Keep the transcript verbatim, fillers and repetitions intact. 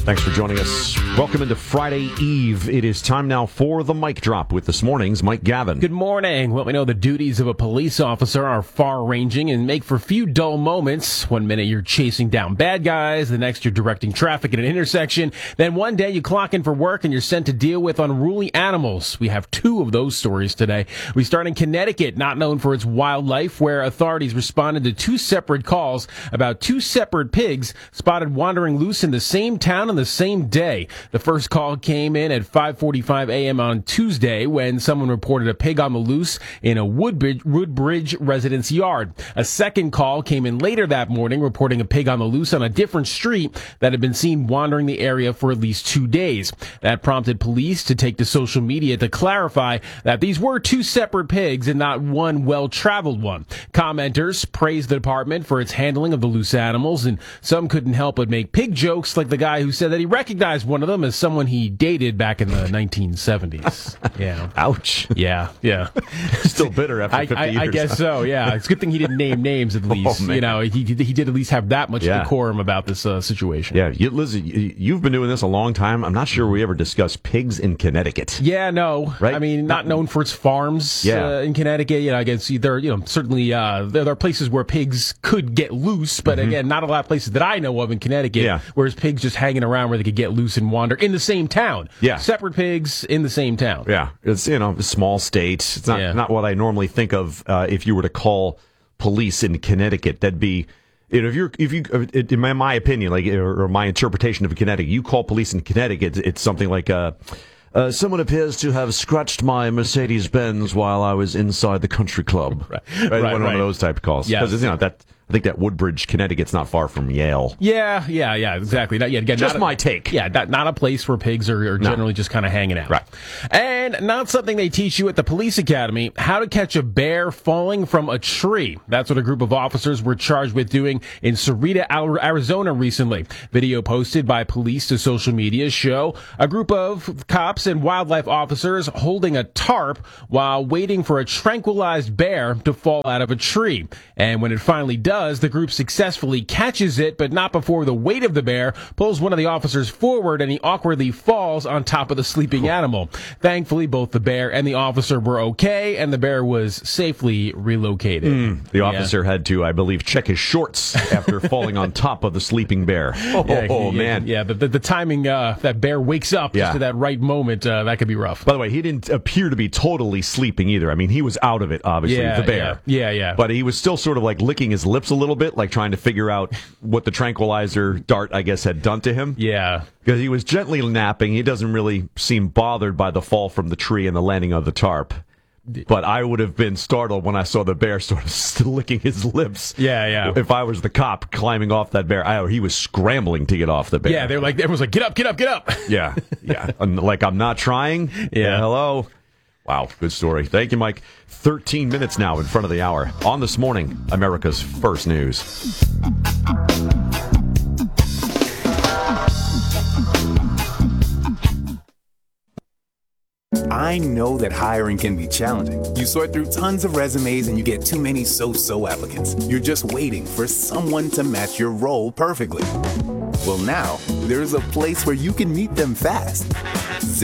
Thanks for joining us. Welcome into Friday Eve. It is time now for the Mic Drop with this morning's Mike Gavin. Good morning. Well, we know the duties of a police officer are far-ranging and make for few dull moments. One minute you're chasing down bad guys, the next you're directing traffic at an intersection. Then one day you clock in for work and you're sent to deal with unruly animals. We have two of those stories today. We start in Connecticut, not known for its wildlife, where authorities responded to two separate calls about two separate pigs spotted wandering loose in the same town on the same day. The first call came in at five forty-five a.m. on Tuesday when someone reported a pig on the loose in a Woodbridge, Woodbridge residence yard. A second call came in later that morning reporting a pig on the loose on a different street that had been seen wandering the area for at least two days. That prompted police to take to social media to clarify that these were two separate pigs and not one well-traveled one. Commenters praised the department for its handling of the loose animals, and some couldn't help but make pig jokes, like the guy who said that he recognized one of them as someone he dated back in the nineteen seventies. Yeah. Ouch. Yeah, yeah. Still bitter after I, fifty I, years. I guess so, yeah. It's a good thing he didn't name names, at least. Oh, you know, he, he did at least have that much Yeah. decorum about this uh, situation. Yeah, you, Liz, you- you've been doing this a long time. I'm not sure we ever discussed pigs in Connecticut. Yeah, no. Right? I mean, not known for its farms Yeah. uh, in Connecticut. You know, I guess there, you know, certainly uh, there, there are places where pigs could get loose, but again, not a lot of places that I know of in Connecticut. Yeah. Whereas pigs just hanging around where they could get loose and wander in the same town. Yeah. Separate pigs in the same town. Yeah, it's, you know, a small state. It's not Yeah. not what I normally think of uh, if you were to call police in Connecticut. That'd be, you know, if you're if you in my, my opinion, like or, or my interpretation of Connecticut, you call police in Connecticut, it's something like uh, uh, someone appears to have scratched my Mercedes Benz while I was inside the country club. Right. Right, Right, one right. of those type of calls. Yes. Because you know that. I think that Woodbridge, Connecticut's not far from Yale. Yeah, yeah, yeah, exactly. Not, yeah, again, Just not a- my take. Yeah, not, not a place where pigs are, are generally just kind of hanging out. Right. And not something they teach you at the police academy, how to catch a bear falling from a tree. That's what a group of officers were charged with doing in Cerrito, Arizona recently. Video posted by police to social media show a group of cops and wildlife officers holding a tarp while waiting for a tranquilized bear to fall out of a tree. And when it finally does, the group successfully catches it, but not before the weight of the bear pulls one of the officers forward and he awkwardly falls on top of the sleeping animal. Thankfully, both the bear and the officer were okay, and the bear was safely relocated. Mm, the officer Yeah. had to, I believe, check his shorts after falling on top of the sleeping bear. Oh, Yeah, oh, yeah, man. Yeah, the, the, the timing, uh, that bear wakes up Yeah. just to that right moment, uh, that could be rough. By the way, he didn't appear to be totally sleeping either. I mean, he was out of it, obviously, Yeah, the bear. yeah, yeah, yeah. But he was still sort of like licking his lips a little bit, like trying to figure out what the tranquilizer dart, I guess, had done to him. Yeah. Because he was gently napping. He doesn't really seem bothered by the fall from the tree and the landing of the tarp. But I would have been startled when I saw the bear sort of still licking his lips. Yeah, yeah. If I was the cop climbing off that bear, I, he was scrambling to get off the bear. Yeah, they're like, everyone's like, get up, get up, get up. Yeah, yeah. And like, I'm not trying. Yeah. Hello. Wow, good story. Thank you, Mike. thirteen minutes now in front of the hour. On This Morning, America's First News. I know that hiring can be challenging. You sort through tons of resumes and you get too many so-so applicants. You're just waiting for someone to match your role perfectly. Well, now, there's a place where you can meet them fast.